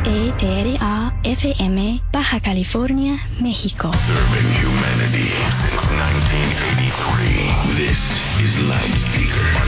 XEDRA-FM, Baja California, México. Serving humanity since 1983. This is Loudspeaker on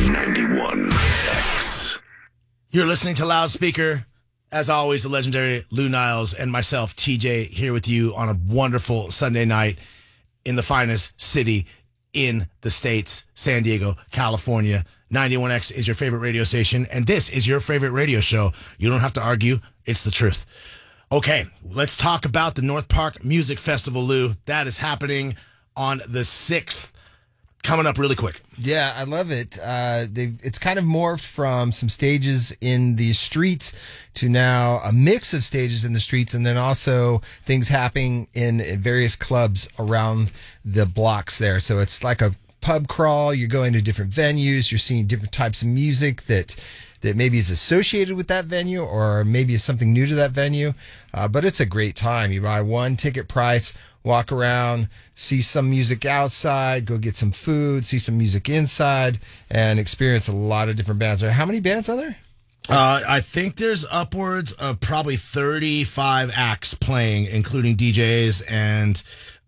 91X. You're listening to Loudspeaker. As always, the legendary Lou Niles and myself, TJ, here with you on a wonderful Sunday night in the finest city in the States, San Diego, California. 91X is your favorite radio station, and this is your favorite radio show. You don't have to argue. It's the truth. Okay, let's talk about the North Park Music Festival, Lou. That is happening on the 6th. Coming up really quick. Yeah, I love it. It's kind of morphed from some stages in the streets to now a mix of stages in the streets, and then also things happening in various clubs around the blocks there. So it's like a pub crawl. You're going to different venues. You're seeing different types of music that maybe is associated with that venue, or maybe is something new to that venue. But it's a great time. You buy one ticket price, walk around, see some music outside, go get some food, see some music inside, and experience a lot of different bands. How many bands are there? I think there's upwards of probably 35 acts playing, including DJs and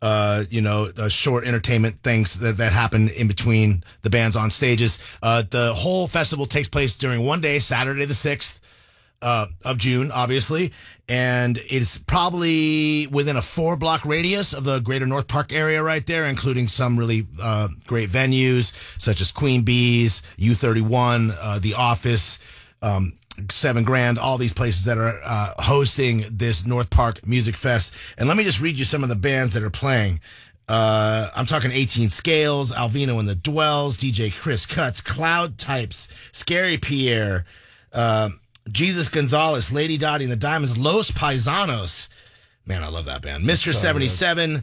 short entertainment things that happen in between the bands on stages. The whole festival takes place during one day, Saturday the 6th. Of June, obviously, and it's probably within a 4-block radius of the greater North Park area right there, including some really great venues such as Queen Bee's, U31, The Office, 7 Grand, all these places that are hosting this North Park Music Fest. And let me just read you some of the bands that are playing. I'm talking 18 Scales, Alvino and the Dwells, DJ Chris Cuts, Cloud Types, Scary Pierre, Jesus Gonzalez, Lady Dottie and the Diamonds, Los Paisanos. Man, I love that band. Mr. 77,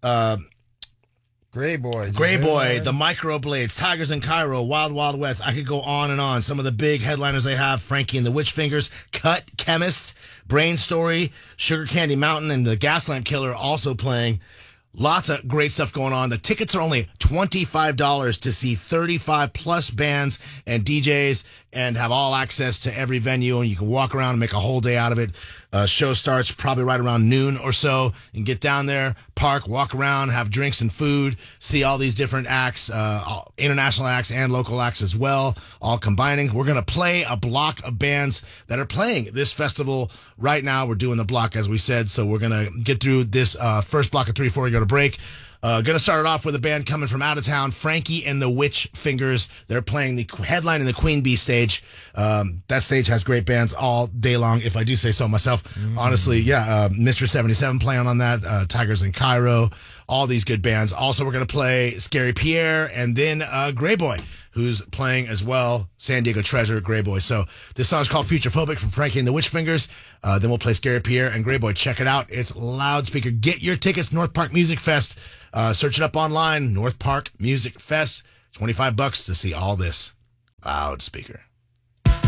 Grey Boy, The Microblades, Tigers in Cairo, Wild Wild West. I could go on and on. Some of the big headliners they have: Frankie and the Witch Fingers, Cut, Chemist, Brain Story, Sugar Candy Mountain, and the Gaslamp Killer also playing. Lots of great stuff going on. The tickets are only $25 to see 35 plus bands and DJs and have all access to every venue. And you can walk around and make a whole day out of it. Show starts probably right around noon or so. You can get down there, park, walk around, have drinks and food, see all these different acts, international acts and local acts as well, all combining. We're going to play a block of bands that are playing this festival right now. We're doing the block, as we said, so we're going to get through this first block of 3 before we go to break. Going to start it off with a band coming from out of town, Frankie and the Witch Fingers. They're playing the headline in the Queen Bee stage. That stage has great bands all day long, if I do say so myself. Honestly, yeah. Mr. 77 playing on that. Tigers in Cairo. All these good bands. Also, we're going to play Scary Pierre and then Grey Boy, who's playing as well. San Diego Treasure, Grey Boy. So this song is called Future Phobic from Frankie and the Witch Fingers. Then we'll play Scary Pierre and Grey Boy. Check it out. It's Loudspeaker. Get your tickets, North Park Music Fest. Search it up online, North Park Music Fest. $25 to see all this. Loudspeaker.